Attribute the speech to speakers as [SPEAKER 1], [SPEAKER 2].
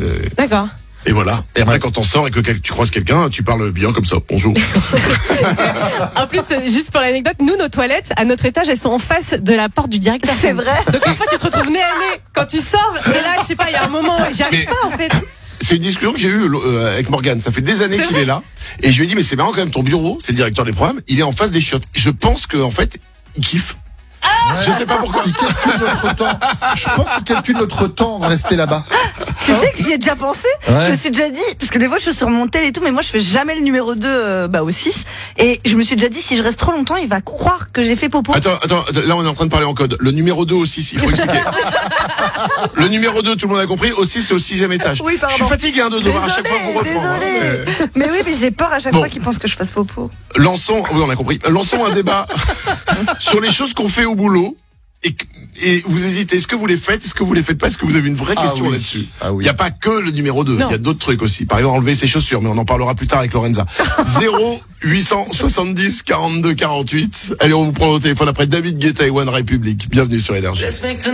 [SPEAKER 1] D'accord.
[SPEAKER 2] Et voilà. Et après, quand on sort et que tu croises quelqu'un, tu parles bien comme ça. Bonjour.
[SPEAKER 1] En plus, juste pour l'anecdote, nous, nos toilettes, à notre étage, elles sont en face de la porte du directeur.
[SPEAKER 3] C'est vrai.
[SPEAKER 1] Donc, parfois, tu te retrouves nez à nez quand tu sors. Et là, je sais pas, il y a un moment, j'y arrive pas, en fait.
[SPEAKER 2] C'est une discussion que j'ai eue avec Morgane. Ça fait des années qu'il est là. Et je lui ai dit, mais c'est marrant quand même, ton bureau, c'est le directeur des programmes, il est en face des chiottes. Je pense qu'en fait, il kiffe. Je sais pas pourquoi.
[SPEAKER 4] Il calcule notre temps. Je pense qu'il calcule notre temps de rester là-bas.
[SPEAKER 3] Tu sais que j'y ai déjà pensé.
[SPEAKER 4] Ouais.
[SPEAKER 3] Je me suis déjà dit, parce que des fois je suis sur mon tel et tout, mais moi je fais jamais le numéro 2 au 6. Et je me suis déjà dit, si je reste trop longtemps, il va croire que j'ai fait popo.
[SPEAKER 2] Attends, là on est en train de parler en code. Le numéro 2 au 6, il faut expliquer. Le numéro 2, tout le monde a compris, au 6 c'est au 6e étage.
[SPEAKER 3] Oui, pardon.
[SPEAKER 2] Je suis fatigué de devoir à chaque fois vous reprendre.
[SPEAKER 3] Désolé. Mais oui, mais j'ai peur à chaque fois qu'ils pensent que je fasse popo.
[SPEAKER 2] Lançons, oui on a compris, lançons un débat sur les choses qu'on fait au boulot. Et vous hésitez, est-ce que vous les faites, est-ce que vous les faites pas, est-ce que vous avez une vraie question là-dessus?
[SPEAKER 4] Ah oui.
[SPEAKER 2] Il n'y a pas que le numéro 2, il y a d'autres trucs aussi. Par exemple, enlever ses chaussures, mais on en parlera plus tard avec Lorenza. 0870 42 48. Allez, on vous prend au téléphone après David Guetta et One Republic. Bienvenue sur Énergie.